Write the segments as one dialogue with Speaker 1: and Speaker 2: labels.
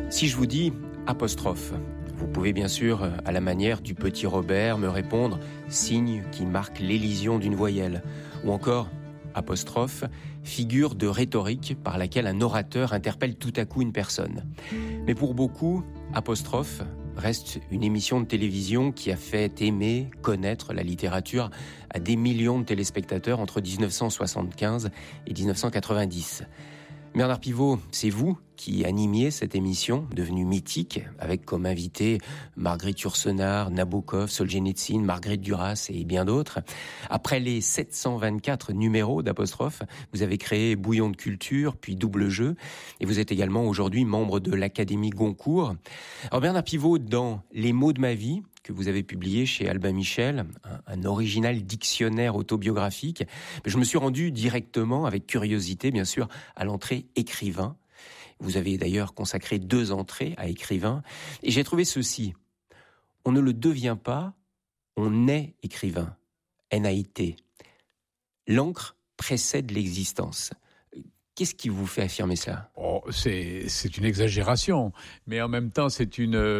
Speaker 1: Si je vous dis apostrophe, vous pouvez bien sûr, à la manière du petit Robert, me répondre signe qui marque l'élision d'une voyelle, ou encore apostrophe, figure de rhétorique par laquelle un orateur interpelle tout à coup une personne. Mais pour beaucoup, apostrophe reste une émission de télévision qui a fait aimer, connaître la littérature à des millions de téléspectateurs entre 1975 et 1990. Bernard Pivot, c'est vous qui animiez cette émission, devenue mythique, avec comme invités Marguerite Yourcenar, Nabokov, Solzhenitsyn, Marguerite Duras et bien d'autres. Après les 724 numéros d'apostrophe, vous avez créé Bouillon de culture, puis Double Jeu, et vous êtes également aujourd'hui membre de l'Académie Goncourt. Alors Bernard Pivot, dans Les mots de ma vie, que vous avez publié chez Albin Michel, un original dictionnaire autobiographique, je me suis rendu directement, avec curiosité bien sûr, à l'entrée écrivain. Vous avez d'ailleurs consacré 2 entrées à écrivain, et j'ai trouvé ceci. On ne le devient pas, on est écrivain. NAIT. L'encre précède l'existence. Qu'est-ce qui vous fait affirmer cela ?
Speaker 2: C'est une exagération, mais en même temps, c'est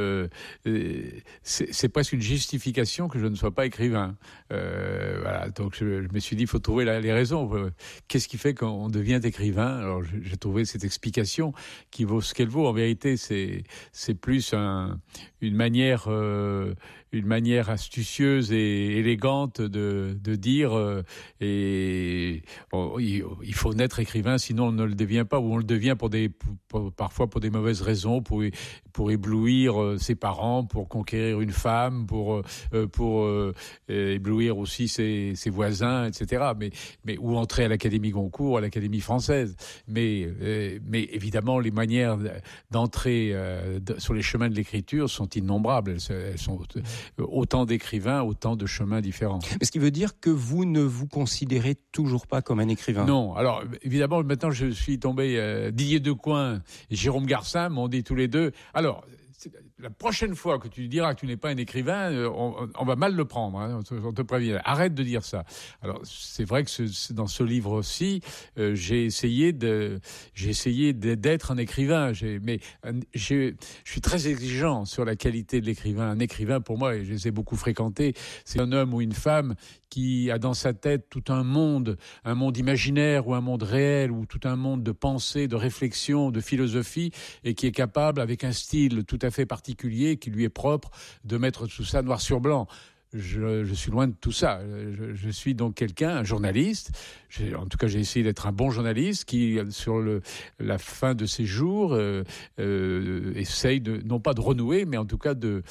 Speaker 2: presque une justification que je ne sois pas écrivain. Voilà, donc je me suis dit, il faut trouver les raisons. Qu'est-ce qui fait qu'on devient écrivain ? Alors, j'ai trouvé cette explication qui vaut ce qu'elle vaut. En vérité, c'est plus une manière astucieuse et élégante de dire il faut naître écrivain, sinon on ne le devient pas, ou on le devient parfois pour des mauvaises raisons, pour éblouir ses parents, pour conquérir une femme, pour éblouir aussi ses voisins, etc. Mais ou entrer à l'Académie Goncourt, à l'Académie française. Mais évidemment, les manières d'entrer sur les chemins de l'écriture sont innombrables. Elles sont autant d'écrivains, autant de chemins différents.
Speaker 1: Ce qui veut dire que vous ne vous considérez toujours pas comme un écrivain ?
Speaker 2: Non. Alors, évidemment, maintenant, je suis tombé... Didier Decoing et Jérôme Garcin m'ont dit tous les deux... Alors, la prochaine fois que tu diras que tu n'es pas un écrivain, on va mal le prendre, hein, on te prévient. Arrête de dire ça. Alors, c'est vrai que dans ce livre-ci, j'ai essayé d'être un écrivain. Je suis très exigeant sur la qualité de l'écrivain. Un écrivain, pour moi, et je les ai beaucoup fréquentés, c'est un homme ou une femme qui a dans sa tête tout un monde imaginaire ou un monde réel, ou tout un monde de pensée, de réflexion, de philosophie, et qui est capable, avec un style tout à fait particulier, qui lui est propre, de mettre tout ça noir sur blanc. Je suis loin de tout ça. Je suis donc un journaliste. En tout cas, j'ai essayé d'être un bon journaliste qui, sur la fin de ses jours, essaye non pas de renouer, mais en tout cas de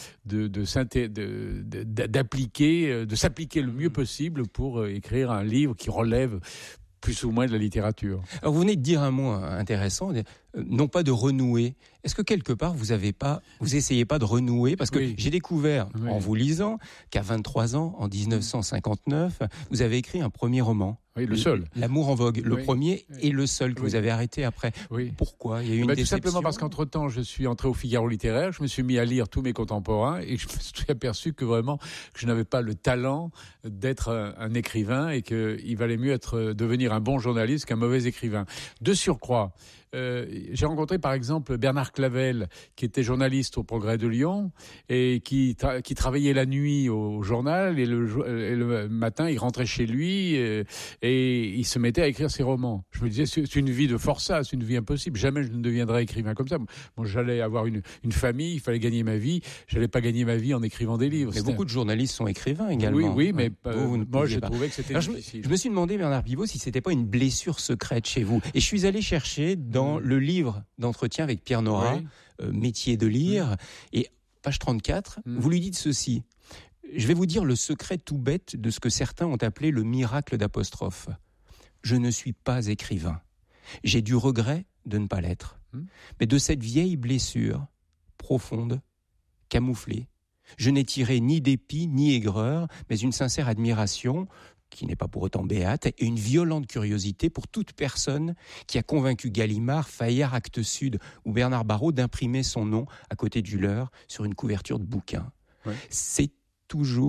Speaker 2: s'appliquer le mieux possible pour écrire un livre qui relève plus ou moins de la littérature.
Speaker 1: Alors vous venez de dire un mot intéressant, non pas de renouer. Est-ce que quelque part vous essayez pas de renouer ? Parce que j'ai découvert, en vous lisant, qu'à 23 ans, en 1959, vous avez écrit un premier roman.
Speaker 2: Oui, le seul.
Speaker 1: L'amour en vogue, le premier et le seul que vous avez arrêté après. Oui. Pourquoi ? Il y a eu une déception ?
Speaker 2: Tout simplement parce qu'entre-temps, je suis entré au Figaro littéraire, je me suis mis à lire tous mes contemporains et je me suis aperçu que je n'avais pas le talent d'être un écrivain et qu'il valait mieux devenir un bon journaliste qu'un mauvais écrivain. De surcroît, j'ai rencontré par exemple Bernard Clavel, qui était journaliste au Progrès de Lyon et qui travaillait la nuit au journal, et le matin il rentrait chez lui et il se mettait à écrire ses romans. Je me disais, c'est une vie de forçat, c'est une vie impossible, jamais je ne deviendrai écrivain comme ça. Moi, j'allais avoir une famille, il fallait gagner ma vie, j'allais pas gagner ma vie en écrivant des livres.
Speaker 1: Mais beaucoup de journalistes sont écrivains également.
Speaker 2: Oui, mais moi je trouvais que c'était difficile.
Speaker 1: Je me suis demandé, Bernard Pivot, si c'était pas une blessure secrète chez vous. Et je suis allé chercher dans le livre d'entretien avec Pierre Nora, Métier de lire, et page 34, vous lui dites ceci. Je vais vous dire le secret tout bête de ce que certains ont appelé le miracle d'apostrophe. Je ne suis pas écrivain. J'ai du regret de ne pas l'être. Mais de cette vieille blessure, profonde, camouflée, je n'ai tiré ni dépit ni aigreur, mais une sincère admiration, qui n'est pas pour autant béate, et une violente curiosité pour toute personne qui a convaincu Gallimard, Fayard, Actes Sud ou Bernard Barrault d'imprimer son nom à côté du leur sur une couverture de bouquin. Ouais. C'est toujours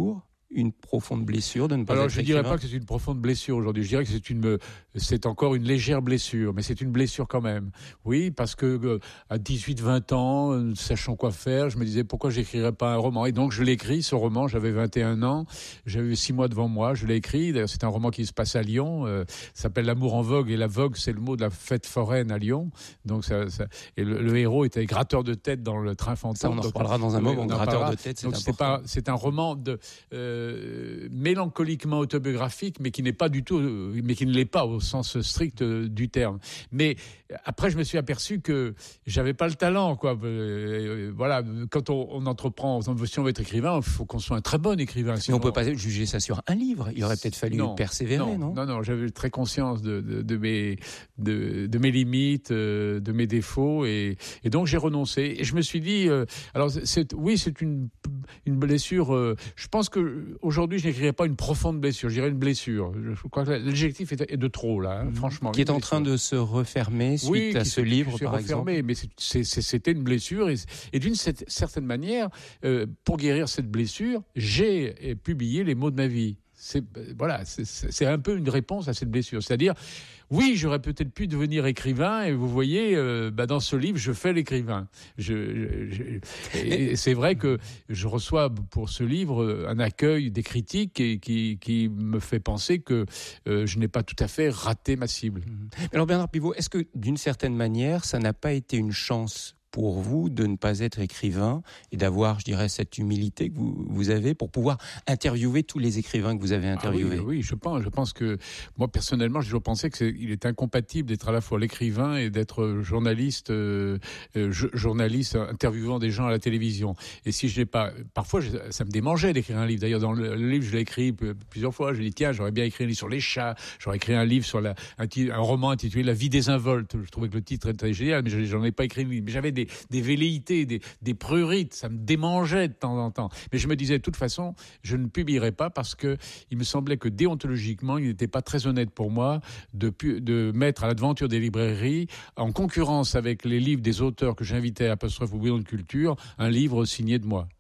Speaker 1: une profonde blessure de ne pas
Speaker 2: Alors,
Speaker 1: être
Speaker 2: je ne dirais
Speaker 1: écrivain?
Speaker 2: pas que c'est une profonde blessure aujourd'hui. Je dirais que c'est encore une légère blessure, mais c'est une blessure quand même. Oui, parce que à 18-20 ans, ne sachant quoi faire, je me disais pourquoi j'écrirais pas un roman. Et donc, je l'ai écrit, ce roman. J'avais 21 ans. J'avais 6 mois devant moi. Je l'ai écrit. D'ailleurs, c'est un roman qui se passe à Lyon. S'appelle L'amour en vogue. Et la vogue, c'est le mot de la fête foraine à Lyon. Donc, et le héros était gratteur de tête dans le train fantôme.
Speaker 1: Ça, on en reparlera dans un moment. Gratteur de tête, c'est
Speaker 2: donc,
Speaker 1: important.
Speaker 2: c'est un roman mélancoliquement autobiographique, mais qui n'est pas du tout, mais qui ne l'est pas au sens strict du terme. Mais après, je me suis aperçu que j'avais pas le talent, quoi. Voilà, quand on entreprend, si on veut être écrivain, il faut qu'on soit un très bon écrivain.
Speaker 1: Mais on peut pas juger ça sur un livre. Il aurait peut-être fallu persévérer, non?
Speaker 2: Non, j'avais très conscience de mes limites, de mes défauts, et donc j'ai renoncé. Et je me suis dit, alors c'est une blessure. Je pense que aujourd'hui, je n'écrirais pas une profonde blessure, je dirais une blessure. Je crois que l'adjectif est de trop, là, franchement.
Speaker 1: Qui est en train de se refermer suite à ce livre, par exemple.
Speaker 2: Mais c'était une blessure. Et d'une certaine manière, pour guérir cette blessure, j'ai publié Les mots de ma vie. C'est un peu une réponse à cette blessure. C'est-à-dire, oui, j'aurais peut-être pu devenir écrivain, et vous voyez, dans ce livre, je fais l'écrivain. Et c'est vrai que je reçois pour ce livre un accueil des critiques qui me fait penser que je n'ai pas tout à fait raté ma cible.
Speaker 1: Alors Bernard Pivot, est-ce que d'une certaine manière, ça n'a pas été une chance pour vous de ne pas être écrivain et d'avoir, je dirais, cette humilité que vous avez pour pouvoir interviewer tous les écrivains que vous avez interviewés?
Speaker 2: Oui, je pense que moi, personnellement, j'ai toujours pensé qu'il est incompatible d'être à la fois l'écrivain et d'être journaliste interviewant des gens à la télévision. Et si je n'ai pas... Parfois, ça me démangeait d'écrire un livre. D'ailleurs, dans le livre, je l'ai écrit plusieurs fois. Je dis, tiens, j'aurais bien écrit un livre sur les chats, j'aurais écrit un livre sur un roman intitulé La vie désinvolte. Je trouvais que le titre était génial, mais j'en ai pas écrit une livre. Mais j'avais des velléités, des prurites, ça me démangeait de temps en temps. Mais je me disais, de toute façon, je ne publierai pas parce que il me semblait que déontologiquement, il n'était pas très honnête pour moi de mettre à l'aventure des librairies, en concurrence avec les livres des auteurs que j'invitais à Apostrophe ou Bouillon de Culture, un livre signé de moi.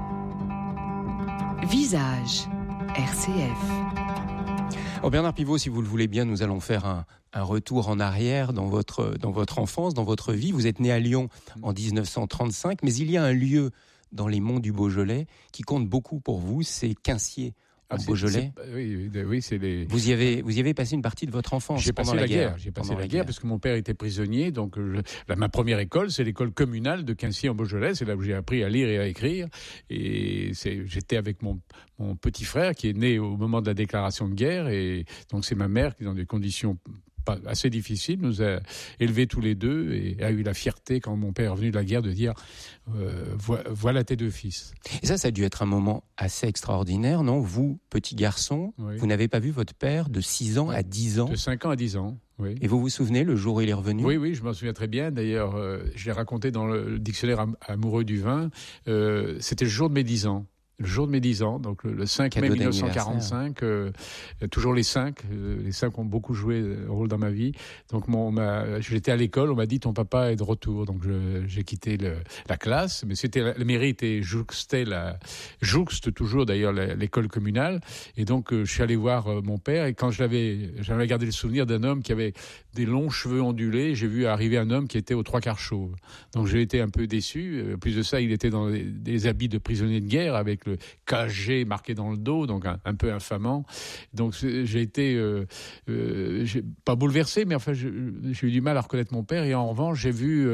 Speaker 3: Visage, RCF.
Speaker 1: Oh Bernard Pivot, si vous le voulez bien, nous allons faire un retour en arrière dans votre enfance, dans votre vie. Vous êtes né à Lyon en 1935, mais il y a un lieu dans les monts du Beaujolais qui compte beaucoup pour vous, c'est Quinciers. Beaujolais.
Speaker 2: Oui, c'est les...
Speaker 1: Vous y avez passé une partie de votre enfance.
Speaker 2: J'ai passé la guerre. J'ai passé la guerre parce que mon père était prisonnier. Donc, ma première école, c'est l'école communale de Quinciers en Beaujolais. C'est là où j'ai appris à lire et à écrire. Et j'étais avec mon petit frère qui est né au moment de la déclaration de guerre. Et donc, c'est ma mère qui, dans des conditions assez difficile, nous a élevés tous les deux et a eu la fierté, quand mon père est revenu de la guerre, de dire voilà tes deux fils.
Speaker 1: Et ça a dû être un moment assez extraordinaire, non? Vous, petit garçon, vous n'avez pas vu votre père de 6 ans à 10 ans?
Speaker 2: De 5 ans à 10 ans. Oui.
Speaker 1: Et vous vous souvenez le jour où il est revenu?
Speaker 2: Oui, je m'en souviens très bien. D'ailleurs, je l'ai raconté dans le dictionnaire amoureux du vin. C'était le jour de mes 10 ans. Le jour de mes 10 ans, donc le 5 mai 1945, toujours les 5 ont beaucoup joué un rôle dans ma vie. Donc j'étais à l'école, on m'a dit ton papa est de retour, donc j'ai quitté la classe, mais la mairie était jouxte toujours d'ailleurs l'école communale, et donc je suis allé voir mon père, et quand j'avais gardé le souvenir d'un homme qui avait des longs cheveux ondulés, j'ai vu arriver un homme qui était aux 3 quarts chauve. Donc j'ai été un peu déçu. Plus de ça, il était dans des habits de prisonnier de guerre avec le KG marqué dans le dos, donc un peu infamant. Donc j'ai été pas bouleversé, mais enfin j'ai eu du mal à reconnaître mon père. Et en revanche, j'ai vu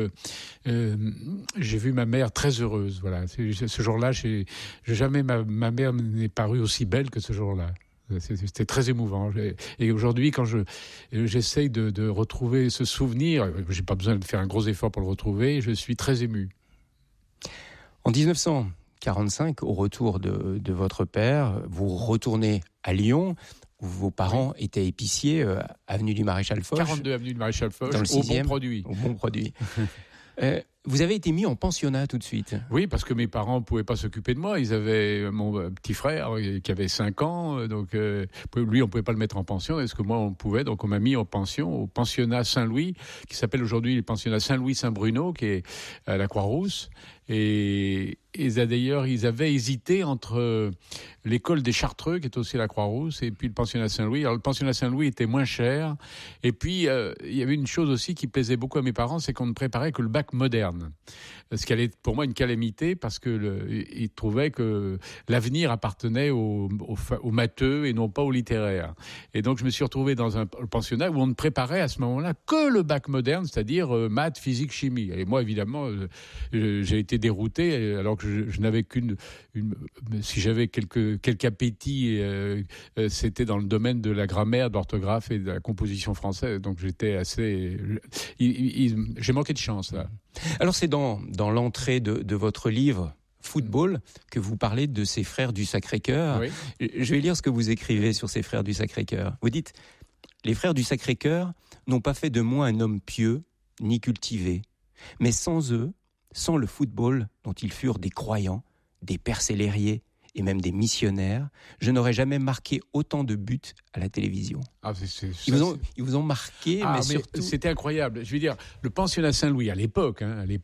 Speaker 2: ma mère très heureuse. Voilà, ce jour-là, jamais ma mère n'est parue aussi belle que ce jour-là. C'était très émouvant. Et aujourd'hui, quand j'essaye de retrouver ce souvenir, j'ai pas besoin de faire un gros effort pour le retrouver, je suis très ému.
Speaker 1: En 1945, au retour de votre père, vous retournez à Lyon, où vos parents étaient épiciers, avenue du Maréchal Foch.
Speaker 2: 42 avenue du Maréchal Foch,
Speaker 1: dans le 6e,
Speaker 2: au bon produit.
Speaker 1: Vous avez été mis en pensionnat tout de suite.
Speaker 2: Oui, parce que mes parents ne pouvaient pas s'occuper de moi. Ils avaient mon petit frère qui avait 5 ans. Donc, lui, on ne pouvait pas le mettre en pension. Est-ce que moi, on pouvait? Donc, on m'a mis en pension au pensionnat Saint-Louis, qui s'appelle aujourd'hui le pensionnat Saint-Louis-Saint-Bruno, qui est à la Croix-Rousse. Et d'ailleurs, ils avaient hésité entre l'école des Chartreux, qui est aussi la Croix-Rousse, et puis le pensionnat Saint-Louis. Alors, le pensionnat Saint-Louis était moins cher. Et puis, il y avait une chose aussi qui plaisait beaucoup à mes parents, c'est qu'on ne préparait que le bac moderne. Ce qui allait être pour moi une calamité, parce qu'ils trouvaient que l'avenir appartenait aux matheux et non pas aux littéraires. Et donc, je me suis retrouvé dans un pensionnat où on ne préparait à ce moment-là que le bac moderne, c'est-à-dire maths, physique, chimie. Et moi, évidemment, j'ai été dérouté, alors que je n'avais si j'avais quelques appétits, c'était dans le domaine de la grammaire, de l'orthographe et de la composition française. Donc j'étais assez... j'ai manqué de chance, là.
Speaker 1: Alors c'est dans l'entrée de votre livre Football que vous parlez de ces frères du Sacré-Cœur.
Speaker 2: Oui.
Speaker 1: Je vais lire ce que vous écrivez sur ces frères du Sacré-Cœur. Vous dites « Les frères du Sacré-Cœur n'ont pas fait de moi un homme pieux ni cultivé, mais sans eux, sans le football dont ils furent des croyants, des percélériers et même des missionnaires, je n'aurais jamais marqué autant de buts à la télévision. » Ils vous ont marqué, mais surtout...
Speaker 2: C'était incroyable. Je veux dire, le pensionnat Saint-Louis, à l'époque,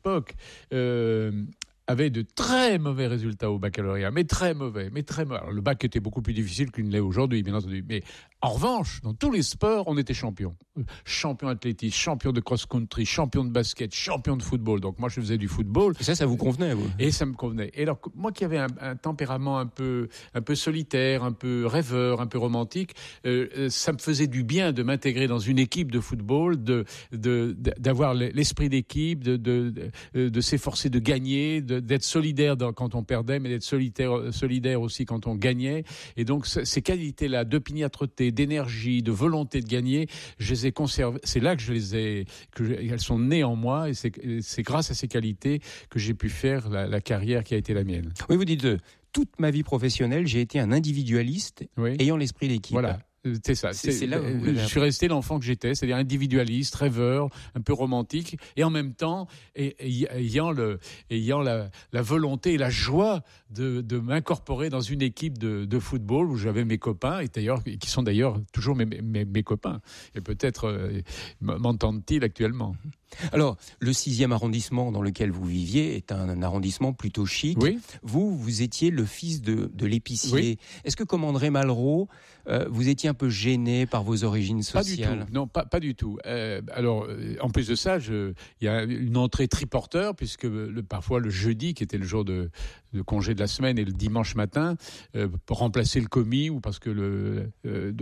Speaker 2: avait de très mauvais résultats au baccalauréat, mais très mauvais. Alors, le bac était beaucoup plus difficile qu'il ne l'est aujourd'hui, bien entendu. Mais en revanche, dans tous les sports, on était champion. Champion athlétisme, champion de cross-country, champion de basket, champion de football. Donc moi, je faisais du football.
Speaker 1: Et ça vous convenait, vous ?
Speaker 2: Et ça me convenait. Et alors, moi qui avais un tempérament un peu solitaire, un peu rêveur, un peu romantique, ça me faisait du bien de m'intégrer dans une équipe de football, d'avoir l'esprit d'équipe, de s'efforcer de gagner, d'être solidaire quand on perdait, mais d'être solidaire aussi quand on gagnait. Et donc, ces qualités-là, d'opiniâtreté, d'énergie, de volonté de gagner, je les ai conservées. C'est là elles sont nées en moi, et c'est grâce à ces qualités que j'ai pu faire la carrière qui a été la mienne.
Speaker 1: Oui, vous dites, toute ma vie professionnelle, j'ai été un individualiste ayant l'esprit d'équipe.
Speaker 2: Voilà. C'est ça. C'est là où je suis resté l'enfant que j'étais, c'est-à-dire individualiste, rêveur, un peu romantique, et en même temps ayant la volonté et la joie de m'incorporer dans une équipe de football où j'avais mes copains, qui sont d'ailleurs toujours mes copains. Et peut-être m'entendent-ils actuellement.
Speaker 1: Alors, le 6e arrondissement dans lequel vous viviez est un arrondissement plutôt chic.
Speaker 2: Oui.
Speaker 1: Vous étiez le fils de l'épicier.
Speaker 2: Oui.
Speaker 1: Est-ce que, comme André Malraux, vous étiez un peu gêné par vos origines sociales ?
Speaker 2: Pas du tout. Non, pas du tout. Alors, en plus de ça, il y a une entrée triporteur, puisque parfois le jeudi, qui était le jour de congé de la semaine, et le dimanche matin, pour remplacer le commis, ou parce que le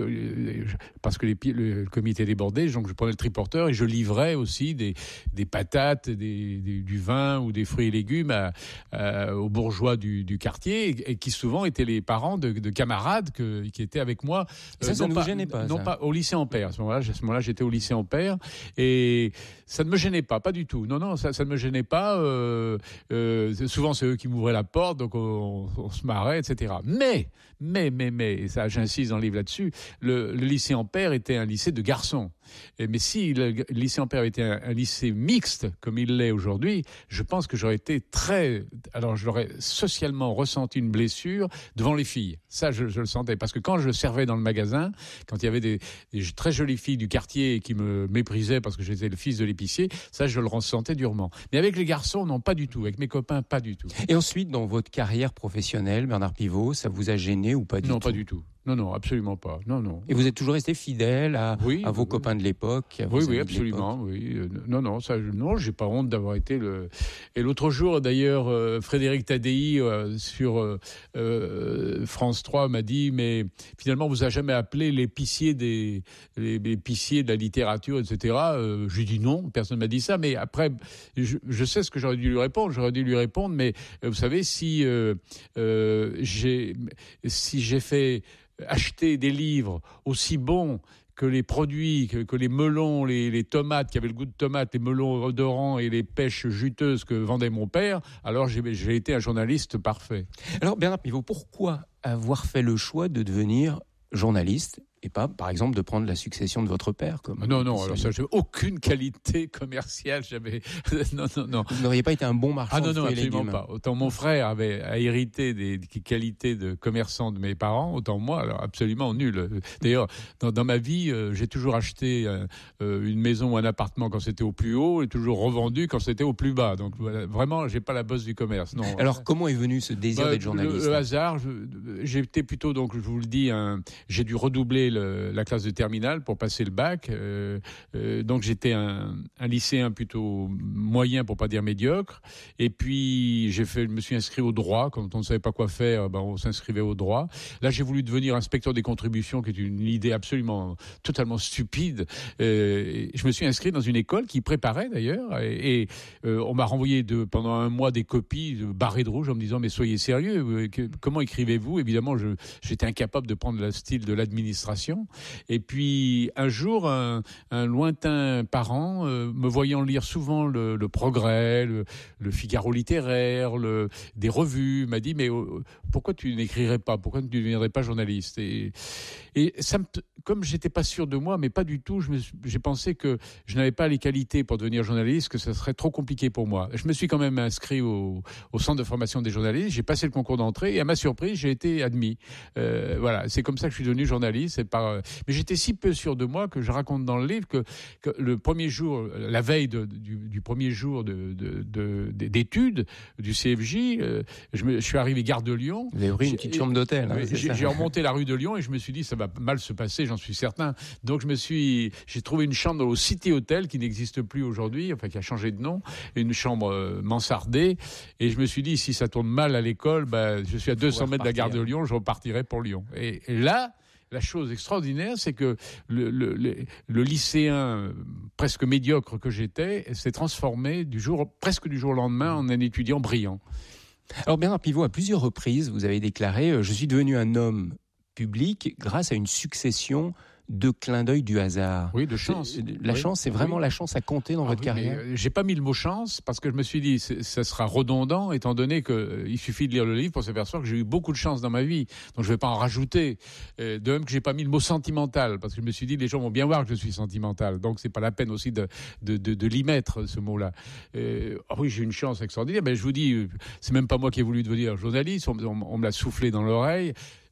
Speaker 2: commis était débordé, donc je prenais le triporteur et je livrais aussi des patates, du vin ou des fruits et légumes aux bourgeois du quartier, et qui souvent étaient les parents de camarades qui étaient avec moi.
Speaker 1: Ça ne vous gênait pas,
Speaker 2: non, pas au lycée Ampère. À ce moment-là, j'étais au lycée Ampère, et ça ne me gênait pas du tout. Non, ça ne me gênait pas. Souvent, c'est eux qui m'ouvraient la porte, donc on se marrait, etc. Mais, et ça, j'insiste dans le livre là-dessus, le lycée Ampère était un lycée de garçons. Mais si le lycée Ampère était un lycée mixte, comme il l'est aujourd'hui, je pense que j'aurais socialement ressenti une blessure devant les filles. Ça, je le sentais. Parce que quand je servais dans le magasin, quand il y avait des très jolies filles du quartier qui me méprisaient parce que j'étais le fils de l'épicier, ça, je le ressentais durement. Mais avec les garçons, non, pas du tout. Avec mes copains, pas du tout.
Speaker 1: Et ensuite, dans votre carrière professionnelle, Bernard Pivot, ça vous a gêné ou pas du tout ?
Speaker 2: Non, pas du tout. Non, absolument pas. Non.
Speaker 1: Et vous êtes toujours resté fidèle à vos copains de l'époque ?
Speaker 2: Oui, absolument. Oui. Non, j'ai pas honte d'avoir été le. Et l'autre jour, d'ailleurs, Frédéric Tadei sur France 3 m'a dit, mais finalement, on vous a jamais appelé l'épicier l'épicier de la littérature, etc. J'ai dit non, personne m'a dit ça. Mais après, je sais ce que j'aurais dû lui répondre. Mais vous savez, si j'ai fait acheter des livres aussi bons que les produits, que les melons, les tomates qui avaient le goût de tomate, les melons odorants et les pêches juteuses que vendait mon père, alors j'ai été un journaliste parfait.
Speaker 1: Alors Bernard Pivot, pourquoi avoir fait le choix de devenir journaliste et pas, par exemple, de prendre la succession de votre père
Speaker 2: Non, alors ça, j'ai aucune qualité commerciale. Non.
Speaker 1: Vous n'auriez pas été un bon marchand de fruits et légumes.
Speaker 2: Absolument pas. Autant mon frère a hérité des qualités de commerçant de mes parents, autant moi, alors absolument nul. D'ailleurs, dans ma vie, j'ai toujours acheté une maison ou un appartement quand c'était au plus haut et toujours revendu quand c'était au plus bas. Donc voilà, vraiment, j'ai pas la bosse du commerce. Non.
Speaker 1: Alors, comment est venu ce désir d'être journaliste ?
Speaker 2: Le hasard, j'étais plutôt, donc je vous le dis, j'ai dû redoubler la classe de terminale pour passer le bac. Donc j'étais un lycéen plutôt moyen, pour pas dire médiocre. Et puis je me suis inscrit au droit. Quand on ne savait pas quoi faire, on s'inscrivait au droit. Là, j'ai voulu devenir inspecteur des contributions, qui est une idée totalement stupide. Je me suis inscrit dans une école qui préparait d'ailleurs. Et on m'a renvoyé pendant un mois des copies barrées de rouge en me disant mais soyez sérieux, comment écrivez-vous ? Évidemment, j'étais incapable de prendre le style de l'administration. Et puis un jour, un lointain parent, me voyant lire souvent le Progrès, le Figaro littéraire, des revues, m'a dit mais pourquoi tu n'écrirais pas ? Pourquoi tu ne deviendrais pas journaliste ? Et ça, comme j'étais pas sûr de moi, mais pas du tout, j'ai pensé que je n'avais pas les qualités pour devenir journaliste, que ça serait trop compliqué pour moi. Je me suis quand même inscrit au centre de formation des journalistes, j'ai passé le concours d'entrée et à ma surprise, j'ai été admis. Voilà, c'est comme ça que je suis devenu journaliste. Mais j'étais si peu sûr de moi que je raconte dans le livre que le premier jour, la veille du premier jour d'études du CFJ, je suis arrivé gare de Lyon.
Speaker 1: Vous avez pris une petite chambre d'hôtel.
Speaker 2: J'ai remonté la rue de Lyon et je me suis dit ça va mal se passer, j'en suis certain. Donc j'ai trouvé une chambre au City Hotel qui n'existe plus aujourd'hui, enfin qui a changé de nom, une chambre mansardée. Et je me suis dit si ça tourne mal à l'école, je suis à 200 mètres de la gare de Lyon, je repartirai pour Lyon. Et là, la chose extraordinaire, c'est que le lycéen presque médiocre que j'étais s'est transformé presque du jour au lendemain en un étudiant brillant.
Speaker 1: Alors Bernard Pivot, à plusieurs reprises, vous avez déclaré « Je suis devenu un homme public grâce à une succession de clins d'œil du hasard ».
Speaker 2: Oui, de chance.
Speaker 1: La chance, c'est vraiment la chance à compter dans votre carrière ?
Speaker 2: J'ai pas mis le mot chance parce que je me suis dit ça sera redondant étant donné qu'il suffit de lire le livre pour s'apercevoir que j'ai eu beaucoup de chance dans ma vie. Donc je vais pas en rajouter. De même que j'ai pas mis le mot sentimental parce que je me suis dit les gens vont bien voir que je suis sentimental. Donc c'est pas la peine aussi de l'y mettre ce mot-là. Oui, j'ai une chance extraordinaire. Mais je vous dis, c'est même pas moi qui ai voulu devenir journaliste. On me l'a soufflé dans l'oreille.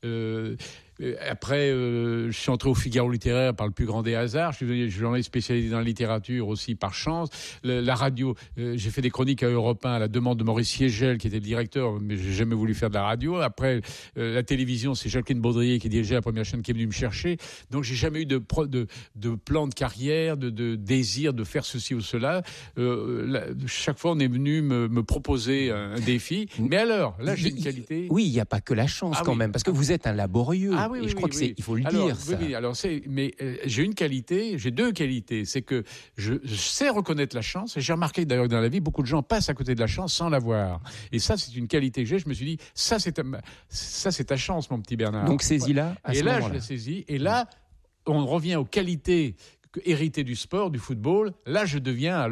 Speaker 2: Après, je suis entré au Figaro littéraire par le plus grand des hasards. Je suis devenu journaliste spécialisé dans la littérature aussi par chance. La radio, j'ai fait des chroniques à Europe 1 à la demande de Maurice Siegel qui était le directeur, mais j'ai jamais voulu faire de la radio. Après, la télévision, c'est Jacqueline Baudrier qui dirigeait la première chaîne qui est venue me chercher. Donc, j'ai jamais eu de plan de carrière, de désir de faire ceci ou cela. Chaque fois, on est venu me proposer un défi. Mais alors, là, j'ai une qualité.
Speaker 1: Oui, il n'y a pas que la chance quand même, parce que vous êtes un laborieux. Et je crois il faut le dire. Ça.
Speaker 2: Oui, alors mais j'ai une qualité, j'ai deux qualités. C'est que je sais reconnaître la chance. Et j'ai remarqué d'ailleurs que dans la vie, beaucoup de gens passent à côté de la chance sans l'avoir. Et ça, c'est une qualité que j'ai. Je me suis dit, ça, c'est ta chance, mon petit Bernard.
Speaker 1: Donc, saisis-la à ce moment-là.
Speaker 2: Et là, je l'ai saisie. Et là, on revient aux qualités hérité du sport, du football. Là, je deviens,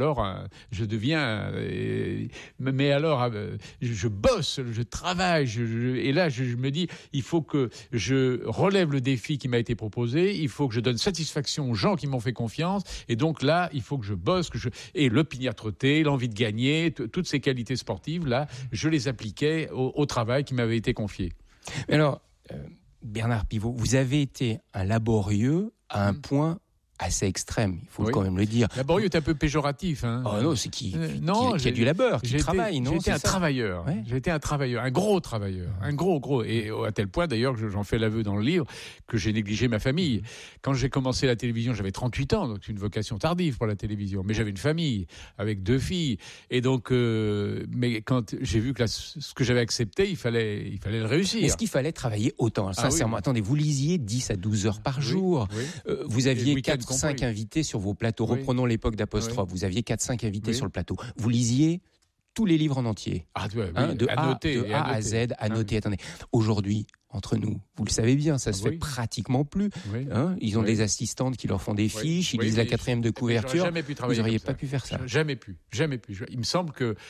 Speaker 2: mais alors, je bosse, je travaille, et là, je me dis, il faut que je relève le défi qui m'a été proposé, il faut que je donne satisfaction aux gens qui m'ont fait confiance, et donc là, il faut que je bosse, et l'opiniâtreté, l'envie de gagner, toutes ces qualités sportives, là, je les appliquais au travail qui m'avait été confié.
Speaker 1: Alors, Bernard Pivot, vous avez été un laborieux à un point assez extrême, il faut quand même le dire.
Speaker 2: Laborieux est un peu péjoratif. Hein.
Speaker 1: Oh non, c'est qui a du labeur, qui travaille, non ?
Speaker 2: J'ai été un travailleur, un gros travailleur, un gros, et à tel point d'ailleurs que j'en fais l'aveu dans le livre, que j'ai négligé ma famille. Quand j'ai commencé la télévision, j'avais 38 ans, donc une vocation tardive pour la télévision, mais j'avais une famille avec 2 filles, et donc, mais quand j'ai vu que ce que j'avais accepté, il fallait le réussir.
Speaker 1: Est-ce qu'il fallait travailler autant ? Sincèrement, attendez, vous lisiez 10 à 12 heures par jour, vous aviez 4-5 invités sur vos plateaux. Reprenons l'époque d'Apostrophe. Vous aviez 4-5 invités sur le plateau. Vous lisiez tous les livres en entier. De A à Z, à noter. Attendez. Aujourd'hui, entre nous, vous le savez bien, ça se fait pratiquement plus. Ils ont des assistantes qui leur font des fiches, ils lisent la 4e de couverture. Vous n'auriez pas pu faire ça.
Speaker 2: Jamais pu. Il me semble que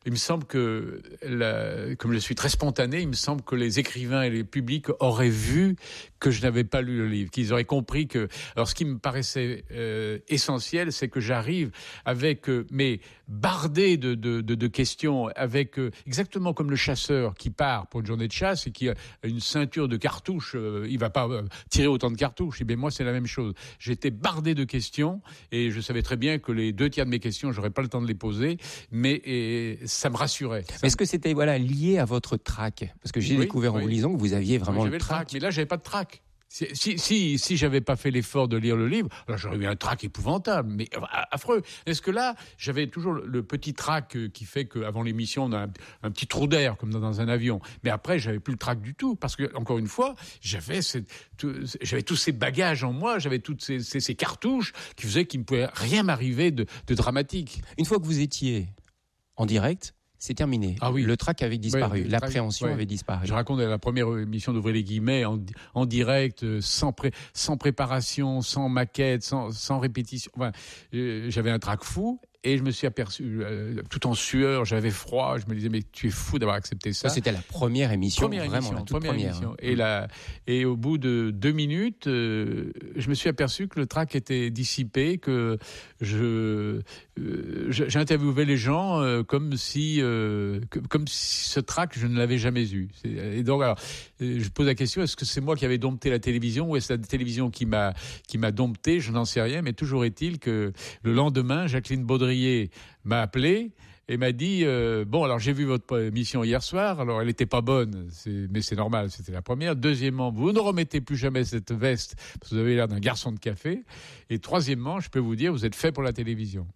Speaker 2: il me semble que, comme je suis très spontané, il me semble que les écrivains et les publics auraient vu que je n'avais pas lu le livre, qu'ils auraient compris que... Alors, ce qui me paraissait essentiel, c'est que j'arrive avec mes bardés de questions, avec exactement comme le chasseur qui part pour une journée de chasse et qui a une ceinture de cartouches, il va pas tirer autant de cartouches. Et bien moi, c'est la même chose. J'étais bardé de questions et je savais très bien que les 2 tiers de mes questions, j'aurais pas le temps de les poser, mais ça me rassurait.
Speaker 1: Est-ce que c'était lié à votre trac? Parce que j'ai découvert en vous lisant que vous aviez vraiment le trac.
Speaker 2: Mais là, j'avais pas de trac. Si j'avais pas fait l'effort de lire le livre, alors j'aurais eu un trac épouvantable, mais affreux. Est-ce que là, j'avais toujours le petit trac qui fait qu'avant l'émission, on a un petit trou d'air, comme dans un avion. Mais après, j'avais plus le trac du tout, parce que, encore une fois, j'avais tous ces bagages en moi, j'avais toutes ces cartouches qui faisaient qu'il ne pouvait rien m'arriver de dramatique.
Speaker 1: Une fois que vous étiez en direct, c'est terminé.
Speaker 2: Ah oui.
Speaker 1: Le trac avait disparu,
Speaker 2: ouais,
Speaker 1: l'appréhension avait disparu.
Speaker 2: Je raconte la première émission d'Ouvrez les guillemets en direct, sans préparation, sans maquette, sans répétition. Enfin, j'avais un trac fou. Et je me suis aperçu, tout en sueur, j'avais froid, je me disais, mais tu es fou d'avoir accepté ça.
Speaker 1: Ça, c'était la première émission, vraiment la toute première.
Speaker 2: Émission. Et au bout de 2 minutes, je me suis aperçu que le trac était dissipé, que j'interviewais les gens comme si ce trac, je ne l'avais jamais eu. Et donc, alors, je pose la question, est-ce que c'est moi qui avais dompté la télévision ou est-ce la télévision qui m'a dompté? Je n'en sais rien, mais toujours est-il que le lendemain, Jacqueline Baudrier m'a appelé et m'a dit bon, alors j'ai vu votre émission hier soir, alors elle n'était pas bonne, mais c'est normal, c'était la première. Deuxièmement, vous ne remettez plus jamais cette veste parce que vous avez l'air d'un garçon de café. Et troisièmement, je peux vous dire, vous êtes fait pour la télévision.